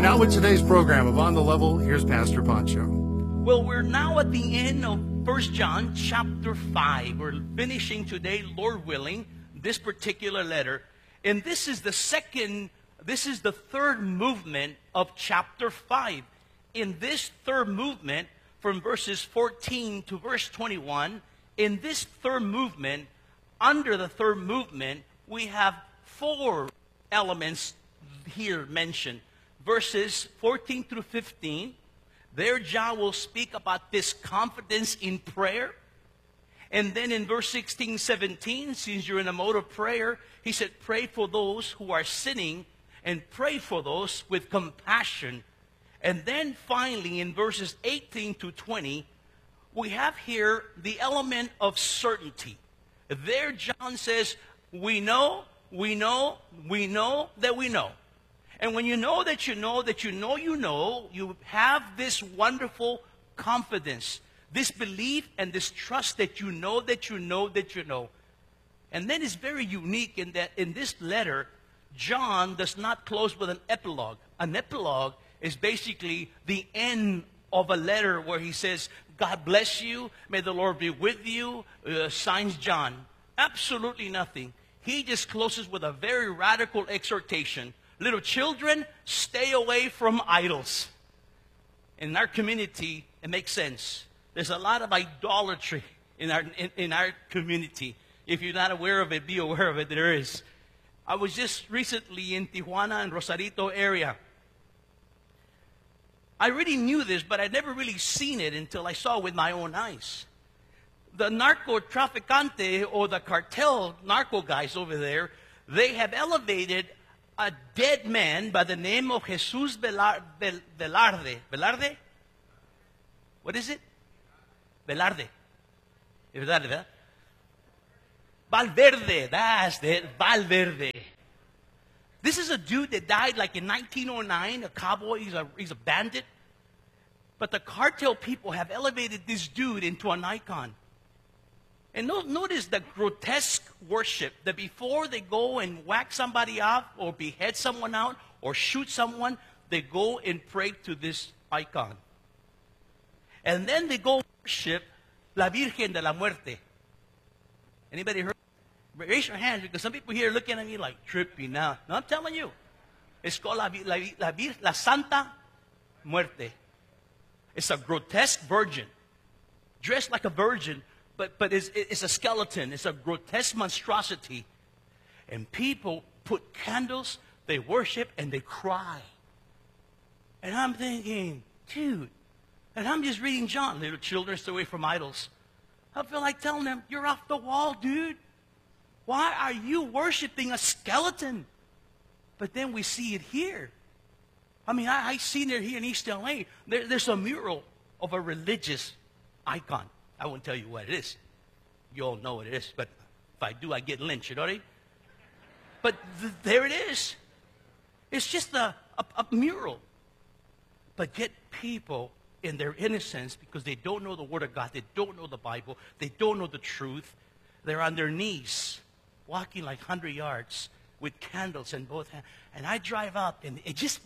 Now with today's program of On the Level, here's Pastor Pancho. Well, we're now at the end of 1 John chapter 5. We're finishing today, Lord willing, this particular letter. And this is the third movement of chapter 5. In this third movement, from verses 14 to verse 21, in this third movement, under the third movement, we have four elements here mentioned. Verses 14 through 15, there John will speak about this confidence in prayer. And then in verse 16, 17, since you're in a mode of prayer, he said, pray for those who are sinning and pray for those with compassion. And then finally in verses 18 to 20, we have here the element of certainty. There John says, we know that we know. And when you know that you know that you know you know, you have this wonderful confidence, this belief and this trust that you know that you know that you know. And then it's very unique in that in this letter, John does not close with an epilogue. An epilogue is basically the end of a letter where he says, God bless you, may the Lord be with you, signs John. Absolutely nothing. He just closes with a very radical exhortation. Little children, stay away from idols. In our community, it makes sense. There's a lot of idolatry in our community. If you're not aware of it, be aware of it. There is. I was just recently in Tijuana and Rosarito area. I already knew this, but I'd never really seen it until I saw it with my own eyes. The narco-traficante or the cartel narco guys over there, they have elevated a dead man by the name of Jesus Velarde. ¿Velarde? What is it? Velarde. ¿Verdad? Valverde. That's it. Valverde. This is a dude that died like in 1909, a cowboy. He's a bandit. But the cartel people have elevated this dude into an icon. And notice the grotesque worship that before they go and whack somebody off or behead someone out or shoot someone, they go and pray to this icon. And then they go worship La Virgen de la Muerte. Anybody heard? Raise your hands because some people here are looking at me like trippy now. No, I'm telling you. It's called La Santa Muerte. It's a grotesque virgin, dressed like a virgin, but it's a skeleton. It's a grotesque monstrosity. And people put candles, they worship, and they cry. And I'm thinking, dude, and I'm just reading John, little children, stay away from idols. I feel like telling them, you're off the wall, dude. Why are you worshiping a skeleton? But then we see it here. I mean, I seen it here in East LA. There's a mural of a religious icon. I won't tell you what it is. You all know what it is, but if I do, I get lynched, you know what I mean? But there it is. It's just a mural. But yet people, in their innocence, because they don't know the Word of God, they don't know the Bible, they don't know the truth, they're on their knees, walking like 100 yards with candles in both hands. And I drive up, and it just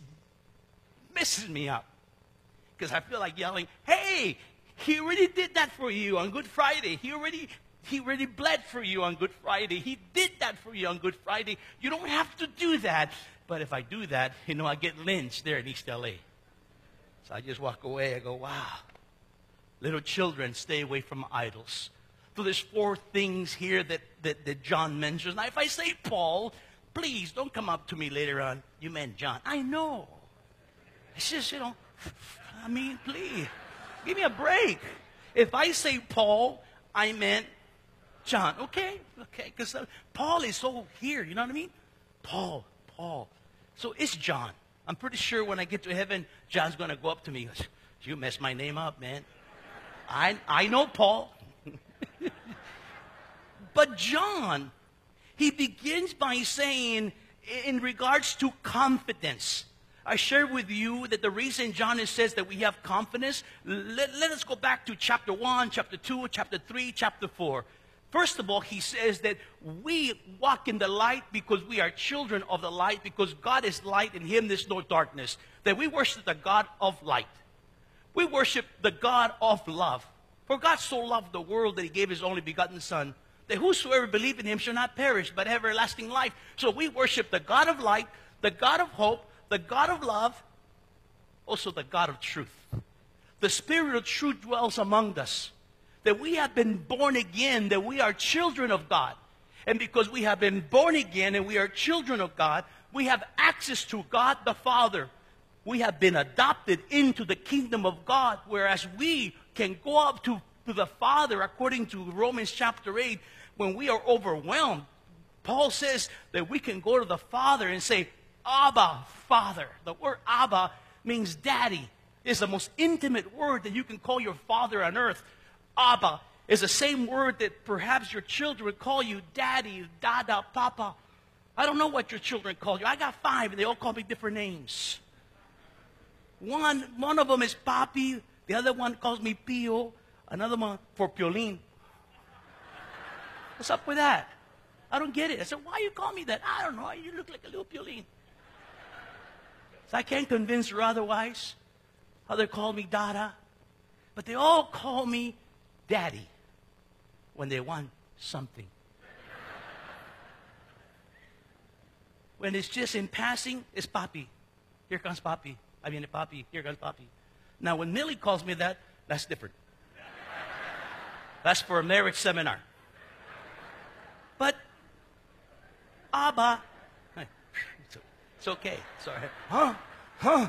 messes me up. Because I feel like yelling, hey, he already did that for you on Good Friday. He already bled for you on Good Friday. He did that for you on Good Friday. You don't have to do that. But if I do that, I get lynched there in East LA. So I just walk away. I go, wow. Little children, stay away from idols. So there's four things here that John mentions. Now, if I say Paul, please don't come up to me later on. You meant John. I know. It's just, I mean, please. Give me a break. If I say Paul, I meant John. Okay? Because Paul is so here. You know what I mean? Paul. So it's John. I'm pretty sure when I get to heaven, John's going to go up to me and goes, you messed my name up, man. I know Paul. But John, he begins by saying, in regards to confidence, I shared with you that the reason John says that we have confidence, let us go back to chapter 1, chapter 2, chapter 3, chapter 4. First of all, he says that we walk in the light because we are children of the light, because God is light, in him there's no darkness. That we worship the God of light. We worship the God of love. For God so loved the world that he gave his only begotten Son, that whosoever believe in him shall not perish, but have everlasting life. So we worship the God of light, the God of hope, the God of love, also the God of truth. The Spirit of truth dwells among us. That we have been born again, that we are children of God. And because we have been born again and we are children of God, we have access to God the Father. We have been adopted into the kingdom of God, whereas we can go up to the Father, according to Romans chapter 8, when we are overwhelmed. Paul says that we can go to the Father and say, Abba, Father. The word Abba means daddy. It's the most intimate word that you can call your father on earth. Abba is the same word that perhaps your children would call you daddy, dada, papa. I don't know what your children call you. I got 5 and they all call me different names. One of them is Papi. The other one calls me Pio. Another one for Piolín. What's up with that? I don't get it. I said, why you call me that? I don't know. You look like a little Piolín. So I can't convince her otherwise. Other call me Dada. But they all call me Daddy when they want something. When it's just in passing, it's Papi. Here comes Papi. I mean, Papi. Here comes Papi. Now, when Millie calls me that, that's different. That's for a marriage seminar. But Abba, it's okay. Sorry. Huh?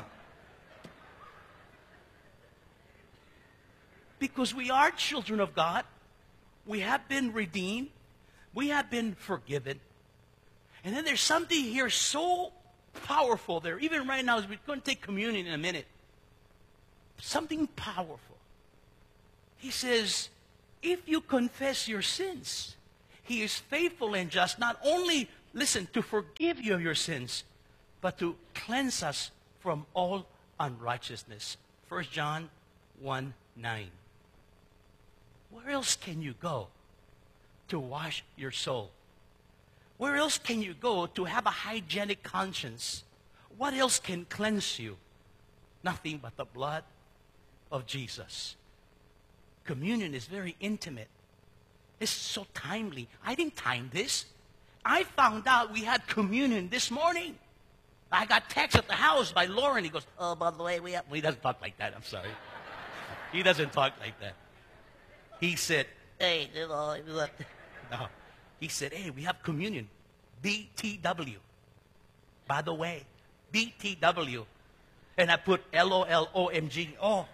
Because we are children of God. We have been redeemed. We have been forgiven. And then there's something here so powerful there. Even right now, as we're going to take communion in a minute. Something powerful. He says, if you confess your sins, he is faithful and just, not only, listen, to forgive you of your sins, but to cleanse us from all unrighteousness. 1 John 1:9. Where else can you go to wash your soul? Where else can you go to have a hygienic conscience? What else can cleanse you? Nothing but the blood of Jesus. Communion is very intimate. It's so timely. I didn't time this. I found out we had communion this morning. I got text at the house by Lauren. He goes, oh, by the way, we have... Well, he doesn't talk like that. I'm sorry. He doesn't talk like that. He said, hey, no. He said, hey, we have communion. BTW. By the way, BTW. And I put LOLOMG. Oh.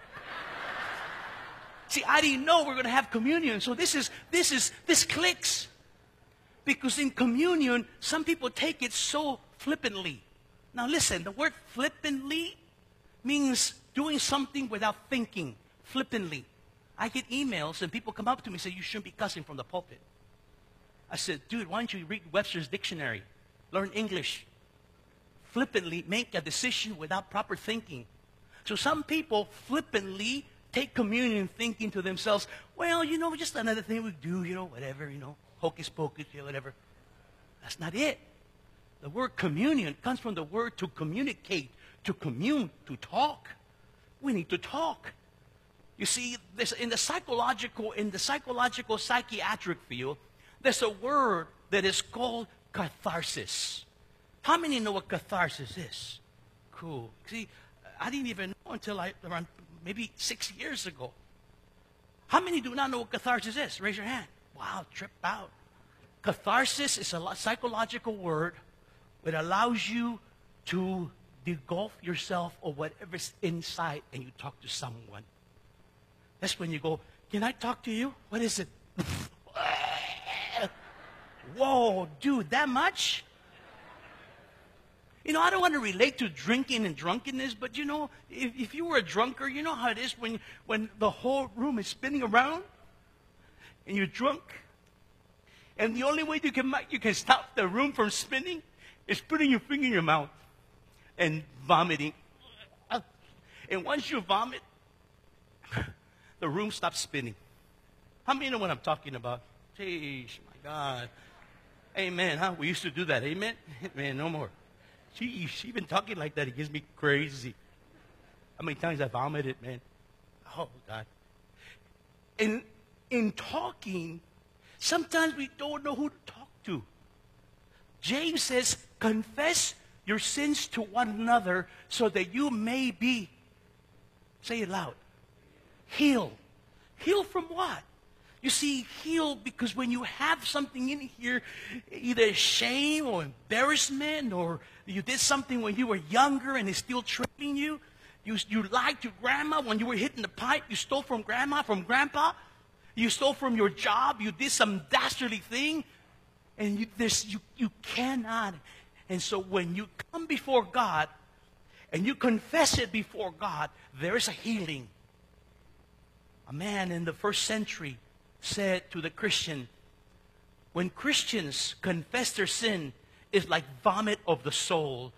See, I didn't know we were going to have communion. So this clicks. Because in communion, some people take it so flippantly. Now listen, the word flippantly means doing something without thinking. Flippantly. I get emails and people come up to me and say, you shouldn't be cussing from the pulpit. I said, dude, why don't you read Webster's dictionary? Learn English. Flippantly make a decision without proper thinking. So some people flippantly take communion thinking to themselves, well, just another thing we do, whatever, hocus pocus, whatever. That's not it. The word communion comes from the word to communicate, to commune, to talk. We need to talk. You see, in the psychological, psychiatric field, there's a word that is called catharsis. How many know what catharsis is? Cool. See, I didn't even know until around maybe 6 years ago. How many do not know what catharsis is? Raise your hand. Wow, tripped out. Catharsis is a psychological word that allows you to engulf yourself or whatever's inside and you talk to someone. That's when you go, can I talk to you? What is it? Whoa, dude, that much? I don't want to relate to drinking and drunkenness, but if you were a drunkard, you know how it is when the whole room is spinning around and you're drunk. And the only way you can stop the room from spinning is putting your finger in your mouth and vomiting. And once you vomit, the room stops spinning. How many know what I'm talking about? Jeez, my God. Amen, huh? We used to do that. Amen? Man, no more. She been talking like that. It gives me crazy. How many times I vomited, man? Oh, God. And in talking, sometimes we don't know who to talk to. James says, confess your sins to one another so that you may be, say it loud, healed. Healed from what? You see, healed because when you have something in here, either shame or embarrassment, or you did something when you were younger and it's still tripping you. You lied to grandma when you were hitting the pipe. You stole from grandma, from grandpa. You stole from your job. You did some dastardly thing. And you cannot. And so when you come before God and you confess it before God, there is a healing. A man in the first century said to the Christian, when Christians confess their sin, it's like vomit of the soul.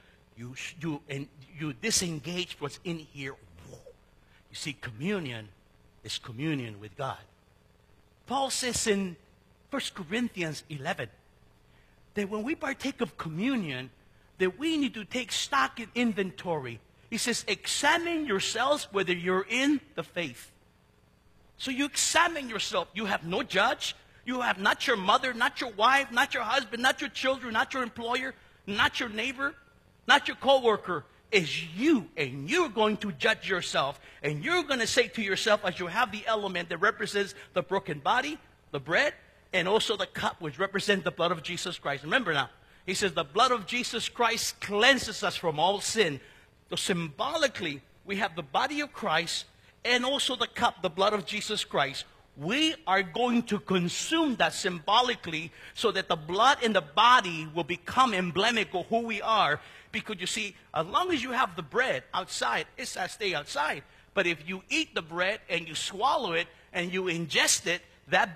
You disengage what's in here. You see, communion is communion with God. Paul says in 1 Corinthians 11 that when we partake of communion, that we need to take stock in inventory. He says, examine yourselves whether you're in the faith. So you examine yourself. You have no judge. You have not your mother, not your wife, not your husband, not your children, not your employer, not your neighbor, not your coworker. It's you, and you're going to judge yourself. And you're going to say to yourself, as you have the element that represents the broken body, the bread, and also the cup, which represents the blood of Jesus Christ. Remember now, he says the blood of Jesus Christ cleanses us from all sin. So symbolically, we have the body of Christ and also the cup, the blood of Jesus Christ. We are going to consume that symbolically so that the blood in the body will become emblematic of who we are. Because you see, as long as you have the bread outside, it's to stay outside. But if you eat the bread and you swallow it and you ingest it, that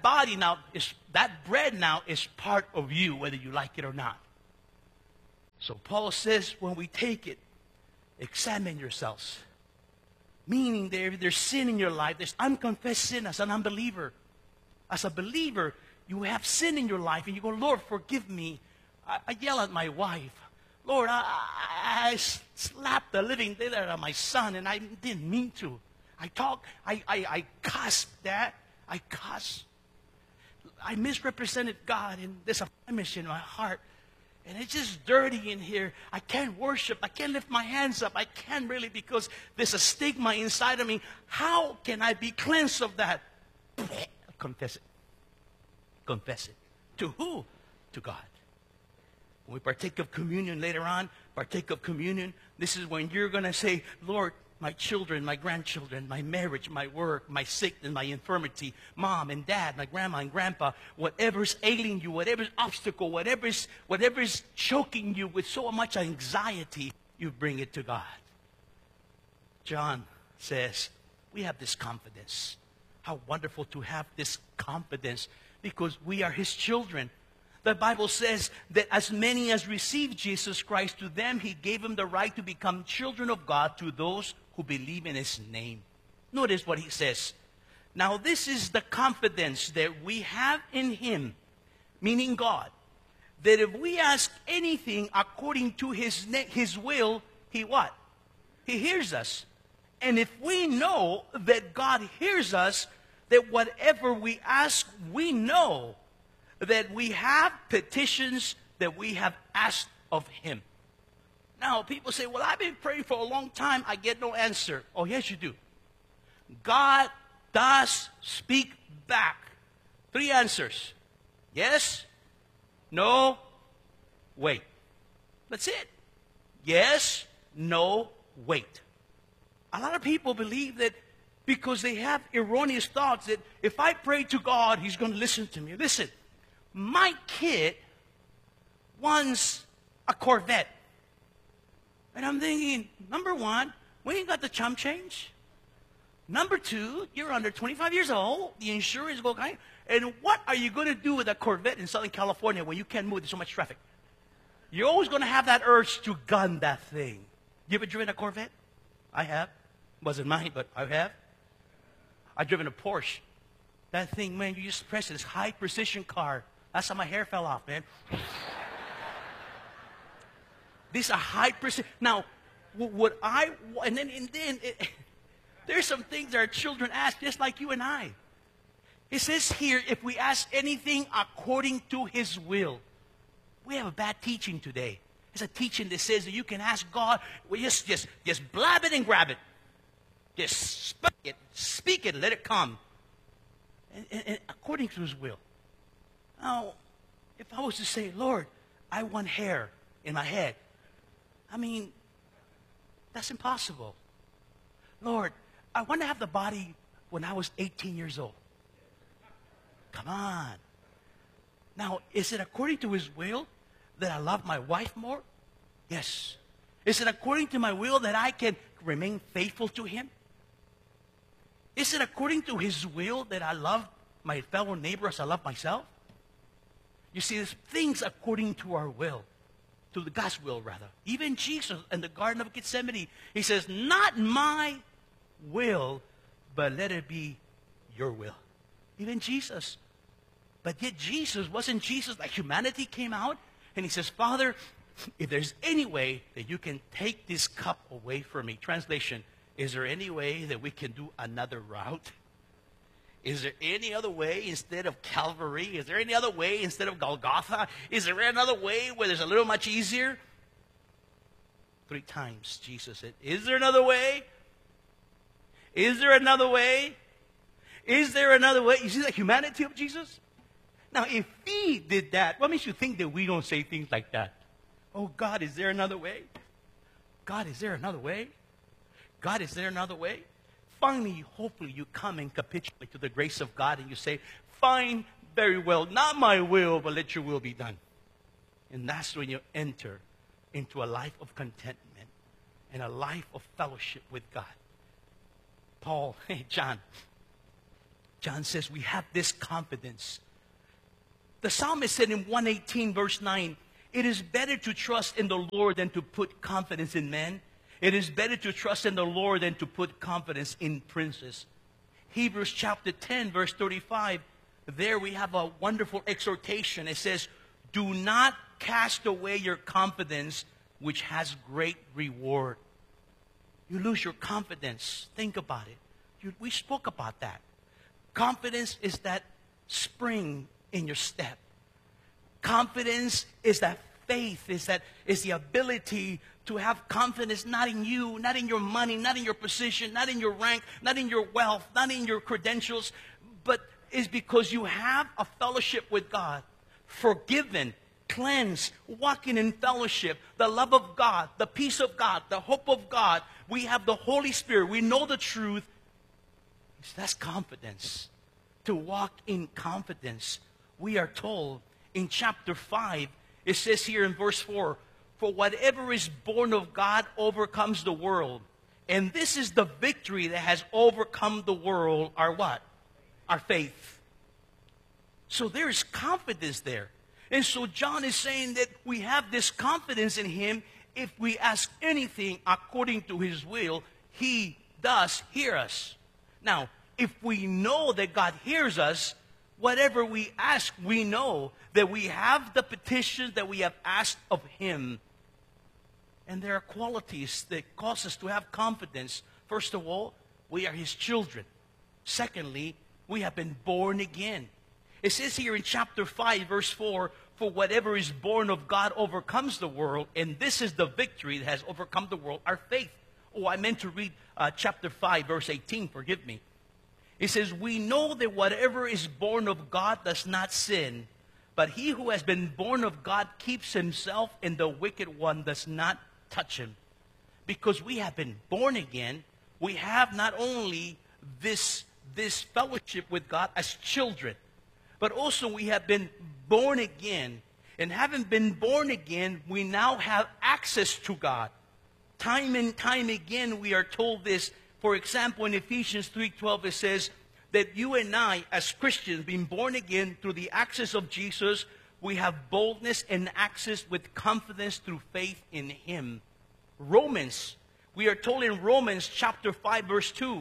bread now is part of you, whether you like it or not. So Paul says, when we take it, examine yourselves. Meaning there's sin in your life, there's unconfessed sin as an unbeliever. As a believer, you have sin in your life and you go, Lord, forgive me. I yell at my wife. Lord, I slapped the living daylight out of my son, and I didn't mean to. I cussed, Dad. I cussed. I misrepresented God, and there's a blemish in my heart. And it's just dirty in here. I can't worship. I can't lift my hands up. I can't really because there's a stigma inside of me. How can I be cleansed of that? Confess it. Confess it. To who? To God. When we partake of communion later on, this is when you're going to say, Lord, my children, my grandchildren, my marriage, my work, my sickness, my infirmity, mom and dad, my grandma and grandpa, whatever's ailing you, whatever's obstacle, whatever's choking you with so much anxiety, you bring it to God. John says, we have this confidence. How wonderful to have this confidence because we are his children. The Bible says that as many as received Jesus Christ, to them he gave them the right to become children of God to those who believe in his name. Notice what he says. Now this is the confidence that we have in him, meaning God, that if we ask anything according to his will, he what? He hears us. And if we know that God hears us, that whatever we ask, we know that we have petitions that we have asked of him. Now, people say, well, I've been praying for a long time. I get no answer. Oh, yes, you do. God does speak back. 3 answers. Yes, no, wait. That's it. Yes, no, wait. A lot of people believe that because they have erroneous thoughts that if I pray to God, he's going to listen to me. Listen. My kid wants a Corvette. And I'm thinking, number one, we ain't got the chump change. Number two, you're under 25 years old. The insurance will go. And what are you going to do with a Corvette in Southern California when you can't move? There's so much traffic. You're always going to have that urge to gun that thing. You ever driven a Corvette? I have. Wasn't mine, but I have. I've driven a Porsche. That thing, man, you just press it. It's high precision car. That's how my hair fell off, man. These are high precision. Now, there's some things our children ask, just like you and I. It says here, if we ask anything according to His will. We have a bad teaching today. It's a teaching that says that you can ask God, well, just blab it and grab it. Just speak it, let it come. And according to His will. Now, if I was to say, Lord, I want hair in my head. I mean, that's impossible. Lord, I want to have the body when I was 18 years old. Come on. Now, is it according to His will that I love my wife more? Yes. Is it according to my will that I can remain faithful to Him? Is it according to His will that I love my fellow neighbor as I love myself? You see, there's things according to our will, to the God's will, rather. Even Jesus in the Garden of Gethsemane, He says, not my will, but let it be your will. Even Jesus. But yet wasn't Jesus like humanity came out? And He says, Father, if there's any way that you can take this cup away from me. Translation, is there any way that we can do another route? Is there any other way instead of Calvary? Is there any other way instead of Golgotha? Is there another way where there's a little much easier? 3 times Jesus said, is there another way? Is there another way? Is there another way? You see the humanity of Jesus? Now, if He did that, what makes you think that we don't say things like that? Oh, God, is there another way? God, is there another way? God, is there another way? Finally, hopefully, you come and capitulate to the grace of God and you say, fine, very well, not my will, but let your will be done. And that's when you enter into a life of contentment and a life of fellowship with God. John says we have this confidence. The psalmist said in 118 verse 9, it is better to trust in the Lord than to put confidence in men. It is better to trust in the Lord than to put confidence in princes. Hebrews chapter 10 verse 35, there we have a wonderful exhortation. It says, do not cast away your confidence, which has great reward. You lose your confidence. Think about it. We spoke about that. Confidence is that spring in your step. Confidence is that faith, is the ability to have confidence not in you, not in your money, not in your position, not in your rank, not in your wealth, not in your credentials, but is because you have a fellowship with God, forgiven, cleansed, walking in fellowship, the love of God, the peace of God, the hope of God. We have the Holy Spirit. We know the truth. That's confidence. To walk in confidence. We are told in chapter 5, it says here in verse 4, for whatever is born of God overcomes the world. And this is the victory that has overcome the world. Our what? Our faith. So there is confidence there. And so John is saying that we have this confidence in Him. If we ask anything according to His will, He does hear us. Now, if we know that God hears us, whatever we ask, we know that we have the petitions that we have asked of Him. And there are qualities that cause us to have confidence. First of all, we are His children. Secondly, we have been born again. It says here in chapter 5, verse 4, for whatever is born of God overcomes the world, and this is the victory that has overcome the world, our faith. Oh, I meant to read chapter 5, verse 18, forgive me. It says, we know that whatever is born of God does not sin, but he who has been born of God keeps himself, and the wicked one does not touch him. Because we have been born again, we have not only this fellowship with God as children, but also we have been born again. And having been born again, we now have access to God. Time and time again, we are told this. For example, in Ephesians 3:12, it says that you and I, as Christians, being born again through the access of Jesus, we have boldness and access with confidence through faith in Him. Romans, we are told in Romans chapter 5, verse 2,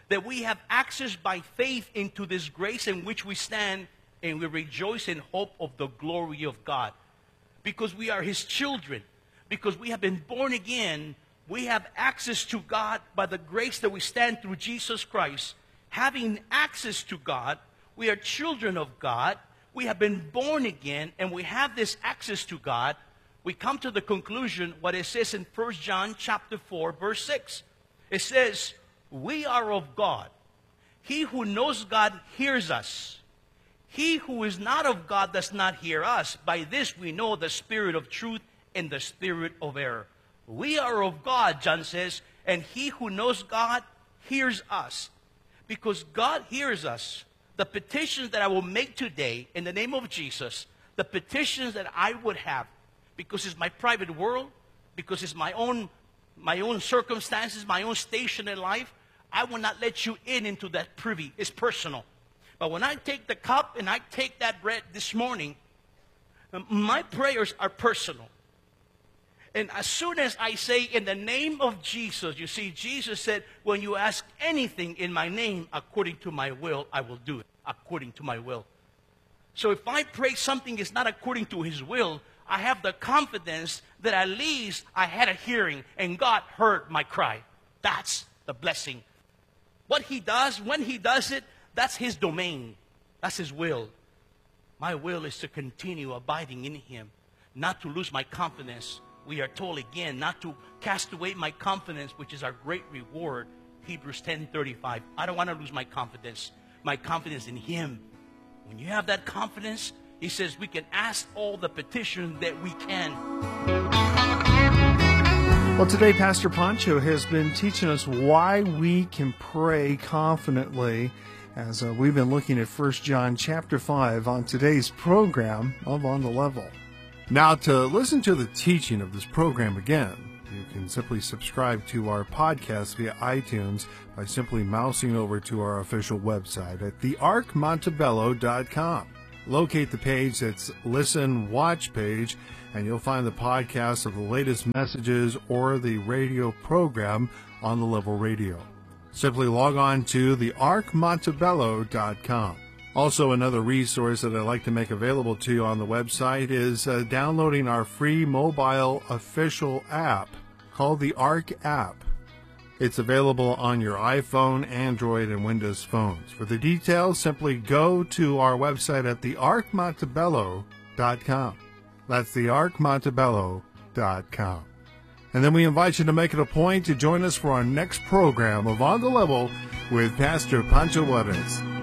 that we have access by faith into this grace in which we stand, and we rejoice in hope of the glory of God. Because we are His children, because we have been born again, we have access to God by the grace that we stand through Jesus Christ. Having access to God, we are children of God, we have been born again, and we have this access to God. We come to the conclusion what it says in 1 John chapter 4, verse 6. It says, we are of God. He who knows God hears us. He who is not of God does not hear us. By this we know the spirit of truth and the spirit of error. We are of God, John says, and he who knows God hears us. Because God hears us, the petitions that I will make today in the name of Jesus, the petitions that I would have, because it's my private world, because it's my own circumstances, my own station in life, I will not let you into that privy. It's personal. But when I take the cup and I take that bread this morning, my prayers are personal. And as soon as I say in the name of Jesus, you see, Jesus said, when you ask anything in my name according to my will, I will do it according to my will. So if I pray something is not according to His will, I have the confidence that at least I had a hearing and God heard my cry. That's the blessing. What He does, when He does it, that's His domain. That's His will. My will is to continue abiding in Him, not to lose my confidence. We are told again not to cast away my confidence, which is our great reward. Hebrews 10:35. I don't want to lose my confidence. My confidence in Him. When you have that confidence, He says we can ask all the petitions that we can. Well, today Pastor Pancho has been teaching us why we can pray confidently as we've been looking at 1 John chapter 5 on today's program of On the Level. Now, to listen to the teaching of this program again, you can simply subscribe to our podcast via iTunes by simply mousing over to our official website at thearkmontebello.com. Locate the page that's Listen Watch page, and you'll find the podcast of the latest messages or the radio program On the Level Radio. Simply log on to thearkmontebello.com. Also, another resource that I'd like to make available to you on the website is downloading our free mobile official app called the Ark app. It's available on your iPhone, Android, and Windows phones. For the details, simply go to our website at thearkmontebello.com. That's thearkmontebello.com. And then we invite you to make it a point to join us for our next program of On the Level with Pastor Pancho Juarez.